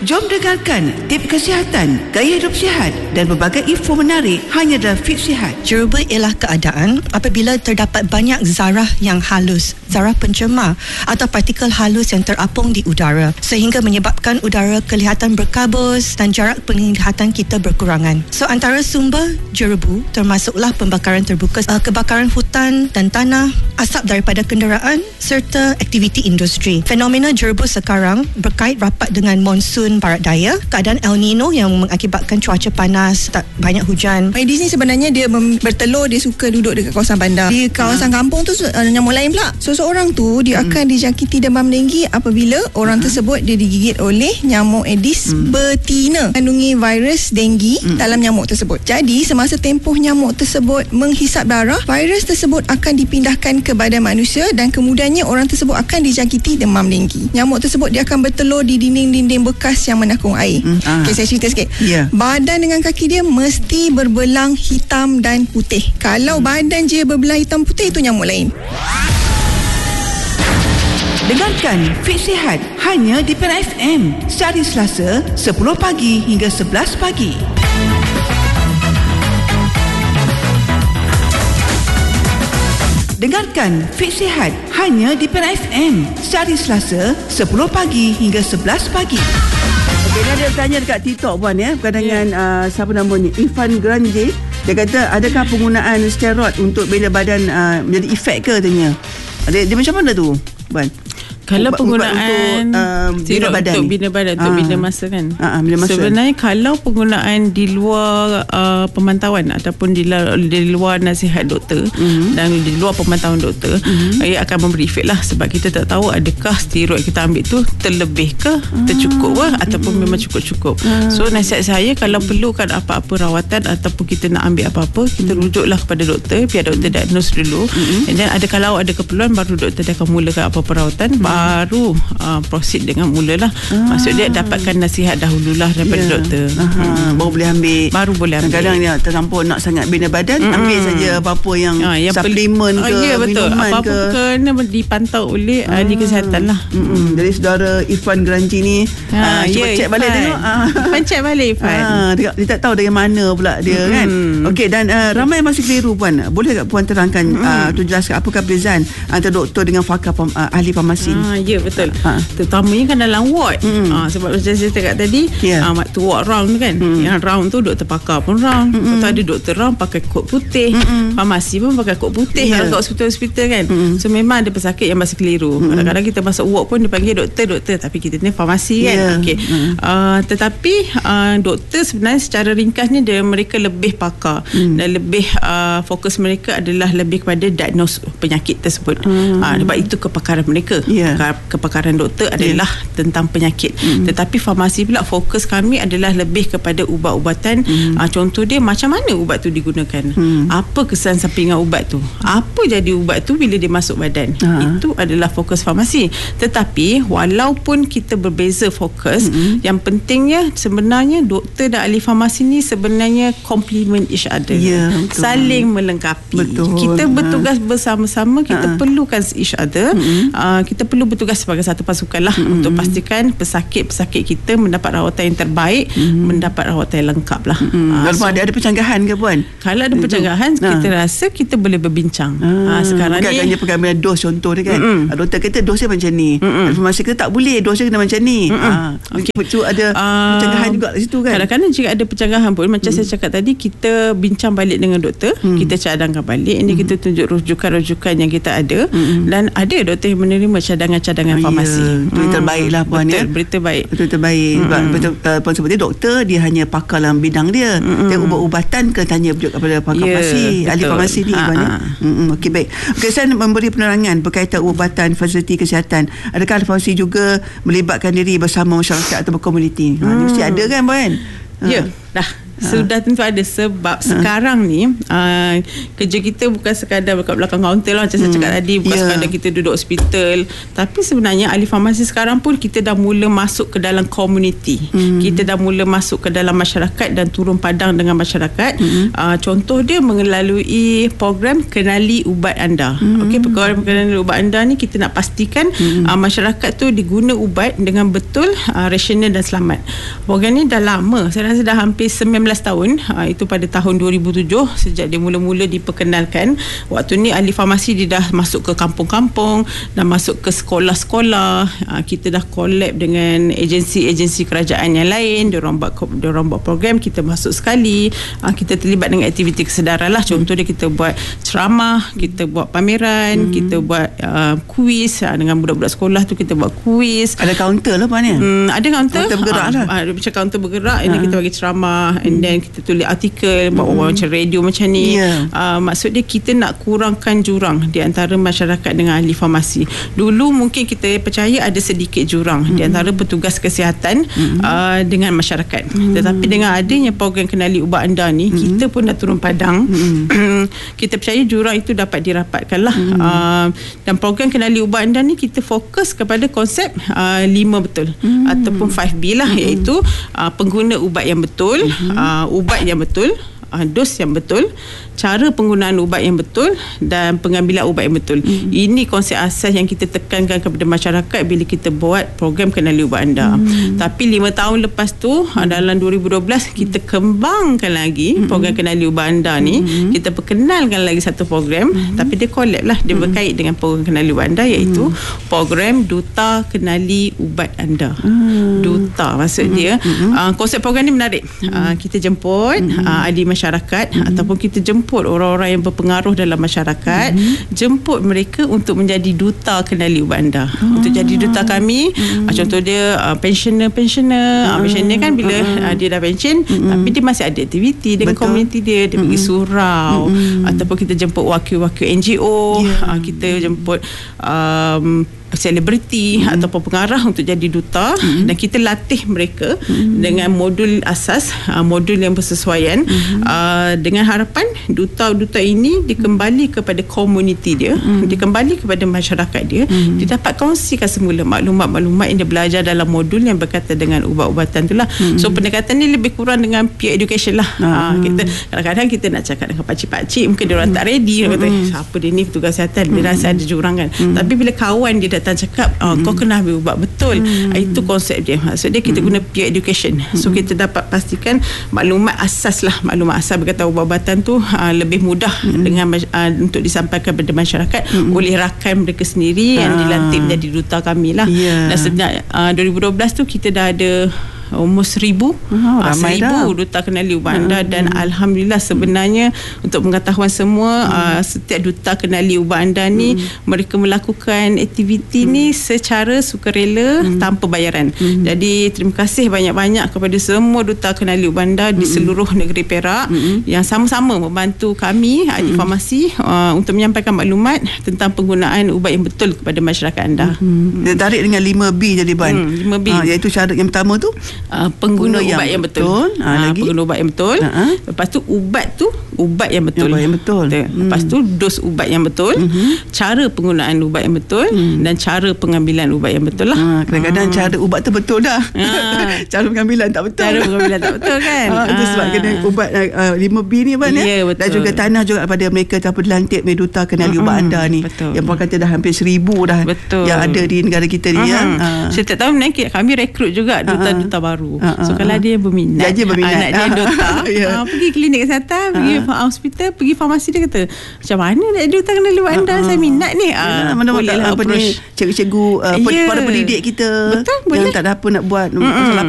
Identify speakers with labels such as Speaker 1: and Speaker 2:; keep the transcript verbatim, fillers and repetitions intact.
Speaker 1: Jom dengarkan tip kesihatan, gaya hidup sihat dan berbagai info menarik hanya dalam Fit Sihat.
Speaker 2: Jerubu ialah keadaan apabila terdapat banyak zarah yang halus, zarah pencemar atau partikel halus yang terapung di udara sehingga menyebabkan udara kelihatan berkabus dan jarak penglihatan kita berkurangan. So antara sumber jerubu termasuklah pembakaran terbuka, kebakaran hutan dan tanah, asap daripada kenderaan serta aktiviti industri. Fenomena jerubu sekarang berkait rapat dengan monsun barat daya, keadaan El Nino yang mengakibatkan cuaca panas, tak banyak hujan.
Speaker 3: Aedes ni sebenarnya dia mem- bertelur, dia suka duduk dekat kawasan bandar. Di kawasan hmm. kampung tu uh, nyamuk lain pula. So seorang tu dia hmm. akan dijangkiti demam denggi apabila orang hmm. tersebut dia digigit oleh nyamuk Aedes hmm. betina kandungi virus denggi hmm. dalam nyamuk tersebut. Jadi semasa tempoh nyamuk tersebut menghisap darah, virus tersebut akan dipindahkan ke badan manusia dan kemudiannya orang tersebut akan dijangkiti demam denggi. Nyamuk tersebut dia akan bertelur di dinding-dinding bekas yang menakung air. Hmm. Ah. Okay, saya cerita sikit. Yeah. Badan dengan kaki dia mesti berbelang hitam dan putih. Kalau hmm. badan je berbelang hitam putih, itu nyamuk lain.
Speaker 1: Dengarkan Fit Sihat hanya di Pen F M sehari Selasa sepuluh pagi hingga sebelas pagi. Dengarkan Fit Sihat hanya di Pen F M sehari Selasa sepuluh pagi hingga sebelas pagi.
Speaker 4: Okay, dia ada tanya dekat TikTok puan ya, bukan dengan yeah. uh, siapa nama ni, Irfan Granje. Dia kata adakah penggunaan steroid untuk bina badan uh, menjadi efek ke katanya. Dia, dia macam mana tu puan?
Speaker 5: Kalau
Speaker 4: ubat,
Speaker 5: penggunaan
Speaker 4: ubat untuk, uh, bina badan
Speaker 5: untuk
Speaker 4: ni.
Speaker 5: bina badan untuk
Speaker 4: ah.
Speaker 5: bina masa kan.
Speaker 4: Ah, bina masa.
Speaker 5: Sebenarnya kalau penggunaan di luar uh, pemantauan ataupun di, la, di luar nasihat doktor mm-hmm. dan di luar pemantauan doktor, mm-hmm. ia akan memberi efek lah, sebab kita tak tahu adakah steroid kita ambil tu terlebih ke, mm-hmm. tercukup ke ataupun mm-hmm. memang cukup-cukup. Mm-hmm. So nasihat saya kalau perlukan apa-apa rawatan ataupun kita nak ambil apa-apa, kita mm-hmm. rujuklah kepada doktor, biar doktor diagnose dulu. Mm-hmm. And then ada kalau ada keperluan baru doktor dia akan mulakan apa perawatan, mm-hmm. baru uh, proceed dengan mulalah. Ah. Maksud dia dapatkan nasihat dahululah daripada yeah. doktor.
Speaker 4: Hmm. Baru boleh ambil.
Speaker 5: Baru boleh ambil.
Speaker 4: Kadang-kadang dia terlampau nak sangat bina badan, mm-hmm. ambil saja apa-apa yang,
Speaker 5: ah, yang
Speaker 4: suplemen
Speaker 5: pel-
Speaker 4: ke,
Speaker 5: oh, ya, betul.
Speaker 4: minuman
Speaker 5: apa-apa
Speaker 4: ke.
Speaker 5: Apa-apa kena dipantau oleh ah. ahli kesihatan lah.
Speaker 4: Mm-hmm. Jadi saudara Irfan Granji ni ah, ah, cuba yeah, cek balik tengok. Ah.
Speaker 5: Irfan cek balik Irfan.
Speaker 4: Ah, dia, dia tak tahu dari mana pula dia mm-hmm. kan. Okey, dan uh, ramai yang masih keliru puan. Boleh tak puan terangkan mm-hmm. uh, tu jelaskan apakah perbezaan antara doktor dengan fakar pem, uh, ahli farmasi?
Speaker 5: Ah, ya betul. Ha. Terutamanya kan dalam ward. Mm. Ha, sebab macam saya cakap tadi, yeah. ha, waktu ward round tu kan, mm. yang round tu doktor pakar pun round. Mm-hmm. Lepas ada doktor round pakai kod putih, mm-hmm. farmasi pun pakai kod putih, yeah. kat hospital-hospital kan. Mm-hmm. So memang ada pesakit yang masih keliru. Mm-hmm. Kadang-kadang kita masuk ward pun dia panggil doktor-doktor, tapi kita ni farmasi kan. Yeah. Okay. Mm-hmm. Uh, tetapi uh, doktor sebenarnya secara ringkasnya dia mereka lebih pakar mm. dan lebih uh, fokus mereka adalah lebih kepada diagnose penyakit tersebut. Mm. Uh, sebab itu kepakaran mereka. Yeah. Kepakaran doktor adalah yeah. tentang penyakit. Mm. Tetapi farmasi pula fokus kami adalah lebih kepada ubat-ubatan. Mm. Uh, contoh dia macam mana ubat tu digunakan. Mm. Apa kesan sampingan ubat tu? Apa jadi ubat tu bila dia masuk badan? Uh-huh. Itu adalah fokus farmasi. Tetapi walaupun kita berbeza fokus, mm-hmm. yang pentingnya sebenarnya doktor dan ahli farmasi ni sebenarnya complement each other. Yeah, saling melengkapi. Betul. Kita bertugas bersama-sama, kita uh-huh. perlukan each other. Mm-hmm. Uh, kita perlu bertugas sebagai satu pasukan lah mm-hmm. untuk pastikan pesakit-pesakit kita mendapat rawatan yang terbaik, mm-hmm. mendapat rawatan yang lengkap lah. Mm-hmm. Uh,
Speaker 4: so, ada, ada pencanggahan ke puan?
Speaker 5: Kalau ada pencanggahan, uh. kita rasa kita boleh berbincang. Uh. Uh, sekarang
Speaker 4: bukan
Speaker 5: ni
Speaker 4: hanya pengambilan dos contoh dia kan. Mm-hmm. Doktor kata dos dia macam ni. Mm-hmm. Informasi kita tak boleh, dos dia kena macam ni. Mm-hmm. Uh. Okay. Itu ada uh, pencanggahan juga di situ kan.
Speaker 5: Kadang-kadang jika ada pencanggahan pun, macam mm. saya cakap tadi, kita bincang balik dengan doktor, mm. kita cadangkan balik. Ini mm. kita tunjuk rujukan-rujukan yang kita ada, mm. dan ada doktor yang menerima cadangan-cadangan oh, farmasi.
Speaker 4: Yeah. Itu yang terbaik lah puan.
Speaker 5: Betul,
Speaker 4: ya.
Speaker 5: berita baik.
Speaker 4: Betul terbaik. Sebab mm-hmm. betul uh, puan sebut dia doktor, dia hanya pakar dalam bidang dia. Mm-hmm. Dia ubat-ubatan ke tanya kepada pakar yeah, farmasi, betul. Ahli farmasi ni puan ya. Mm-hmm. Okey baik. Okey, saya memberi penerangan berkaitan ubatan fasiliti kesihatan. Adakah farmasi juga melibatkan diri bersama masyarakat atau komuniti? Ha, mm. mesti ada kan puan?
Speaker 5: Ya, dah. Sudah tentu ada sebab uh. sekarang ni uh, kerja kita bukan sekadar dekat belakang kaunter lah macam hmm. saya cakap tadi, bukan yeah. sekadar kita duduk hospital, tapi sebenarnya ahli farmasi sekarang pun kita dah mula masuk ke dalam komuniti. Hmm. Kita dah mula masuk ke dalam masyarakat dan turun padang dengan masyarakat. Hmm. Uh, contoh dia melalui program Kenali Ubat Anda. Hmm. Okey, program Kenali Ubat Anda ni kita nak pastikan hmm. uh, masyarakat tu diguna ubat dengan betul, uh, rasional dan selamat. Program ni dah lama, saya rasa dah hampir sembilan belas tahun. Ha, itu pada tahun dua ribu tujuh sejak dia mula-mula diperkenalkan. Waktu ni ahli farmasi dia dah masuk ke kampung-kampung, dah masuk ke sekolah-sekolah. Ha, kita dah collab dengan agensi-agensi kerajaan yang lain. Diorang buat, diorang buat program, kita masuk sekali. Ha, kita terlibat dengan aktiviti kesedaran lah. Contoh dia kita buat ceramah, kita buat pameran, hmm. kita buat uh, kuis. Ha, dengan budak-budak sekolah tu kita buat kuis.
Speaker 4: Ada kaunter lah Pak ni?
Speaker 5: Hmm, ada kaunter.
Speaker 4: Kaunter bergerak ha, lah.
Speaker 5: Ada macam kaunter bergerak. Ini ha. kita bagi ceramah. And then kita tulis artikel, buat mm. macam radio macam ni. Yeah. Uh, maksud dia kita nak kurangkan jurang di antara masyarakat dengan ahli farmasi. Dulu mungkin kita percaya ada sedikit jurang mm. di antara petugas kesihatan mm. uh, dengan masyarakat. Mm. Tetapi dengan adanya program Kenali Ubat Anda ni, mm. kita pun dah turun padang. Mm. Kita percaya jurang itu dapat dirapatkan lah. Mm. Uh, dan program Kenali Ubat Anda ni kita fokus kepada konsep uh, lima betul mm. ataupun five B lah, mm. iaitu uh, pengguna ubat yang betul, mm. uh, ubat yang betul, uh, dos yang betul, cara penggunaan ubat yang betul dan pengambilan ubat yang betul. Hmm. Ini konsep asas yang kita tekankan kepada masyarakat bila kita buat program Kenali Ubat Anda. Hmm. Tapi lima tahun lepas tu, hmm. dalam dua ribu dua belas kita kembangkan lagi hmm. program Kenali Ubat Anda ni. Hmm. Kita perkenalkan lagi satu program, hmm. tapi dia collab lah, dia hmm. berkait dengan program Kenali Ubat Anda, iaitu hmm. program Duta Kenali Ubat Anda. Hmm. Duta maksud hmm. dia hmm. Uh, konsep program ni menarik. Hmm. Uh, kita jemput hmm. uh, ahli masyarakat hmm. ataupun kita jemput jemput orang-orang yang berpengaruh dalam masyarakat, mm-hmm. jemput mereka untuk menjadi duta Kenali Ubat Anda. Oh. Untuk jadi duta kami, mm-hmm. contoh dia uh, pensioner-pensioner, uh, pensioner kan bila uh, dia dah pension, mm-hmm. tapi dia masih ada aktiviti dengan komuniti dia, dia mm-hmm. pergi surau, mm-hmm. ataupun kita jemput wakil-wakil N G O, yeah. uh, kita jemput um, selebriti mm-hmm. ataupun pengarah untuk jadi duta, mm-hmm. dan kita latih mereka mm-hmm. dengan modul asas, uh, modul yang bersesuaian, mm-hmm. uh, dengan harapan duta-duta ini dikembali kepada komuniti dia, mm-hmm. dikembali kepada masyarakat dia, mm-hmm. dia dapat kongsikan semula maklumat-maklumat yang dia belajar dalam modul yang berkaitan dengan ubat-ubatan itulah. Mm-hmm. So pendekatan ni lebih kurang dengan peer education lah. Mm-hmm. uh, kita kadang-kadang kita nak cakap dengan pakcik-pakcik, mungkin dia orang mm-hmm. tak ready, dia kata mm-hmm. siapa dia ni petugas kesihatan, dia mm-hmm. rasa ada jurang kan, mm-hmm. tapi bila kawan dia datang cakap oh, mm. kau kena ambil ubat betul, mm. itu konsep dia. Maksud dia kita mm. guna peer education, so kita dapat pastikan maklumat asas lah, maklumat asas berkaitan ubat-ubatan tu uh, lebih mudah mm. dengan uh, untuk disampaikan kepada masyarakat mm. oleh rakan mereka sendiri ah. yang dilantik menjadi duta kami lah. Yeah. Dan sebenarnya uh, dua ribu dua belas tu kita dah ada umur seribu, oh, uh, seribu duta Kenali Ubat Anda, hmm. dan Alhamdulillah sebenarnya hmm. untuk pengetahuan semua, hmm. uh, setiap duta Kenali Ubat Anda ni hmm. mereka melakukan aktiviti hmm. ni secara sukarela hmm. tanpa bayaran. Hmm. Jadi terima kasih banyak-banyak kepada semua duta Kenali Ubat Anda hmm. di seluruh negeri Perak hmm. yang sama-sama membantu kami ahli hmm. farmasi uh, untuk menyampaikan maklumat tentang penggunaan ubat yang betul kepada masyarakat anda.
Speaker 4: Hmm. Dia tarik dengan lima B jadi Ban. Hmm, lima B. Ha, iaitu syarat yang pertama tu
Speaker 5: Uh, pengguna, pengguna ubat yang, yang betul, betul. Ha, uh, lagi? pengguna ubat yang betul, uh-huh. lepas tu ubat tu ubat yang betul, ubat yang betul. Lepas hmm. tu dos ubat yang betul, uh-huh. cara penggunaan ubat yang betul, hmm. dan cara pengambilan ubat yang betul lah.
Speaker 4: Ha, kadang-kadang uh. cara ubat tu betul dah, uh. cara pengambilan tak betul,
Speaker 5: cara pengambilan tak betul kan.
Speaker 4: Ha, itu sebab kena ubat uh, lima B ni Ban,
Speaker 5: yeah,
Speaker 4: ya? Dan juga tanah juga pada mereka tanpa dilantik Duta Kenali uh-huh. Ubat Anda ni, betul. Yang pun kata dah hampir seribu dah, betul. Yang ada di negara kita ni, uh-huh. ya. Uh.
Speaker 5: Setiap tahun naik kami rekrut juga duta-duta uh-huh. baru. Uh-huh. So kalau dia berminat,
Speaker 4: dia berminat.
Speaker 5: Anak dia duta, yeah. uh, pergi klinik kesihatan, uh-huh. pergi hospital, pergi farmasi, dia kata macam mana nak duta Kenali Ubat Anda, uh-huh. saya minat ni. Uh,
Speaker 4: mana boleh lah approach cikgu-cikgu, uh, yeah. para pendidik kita,
Speaker 5: betul,
Speaker 4: yang
Speaker 5: boleh.
Speaker 4: tak ada apa nak buat,
Speaker 5: mm-hmm.